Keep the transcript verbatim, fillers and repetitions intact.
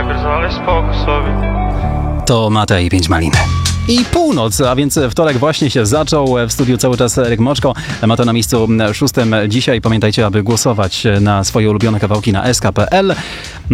najpierw ale spokój sobie. To Mata i Pięć Malin. I północ, a więc wtorek właśnie się zaczął. W studiu cały czas Eryk Moczko. Ma to na miejscu szóstym dzisiaj. Pamiętajcie, aby głosować na swoje ulubione kawałki na s k kropka p l.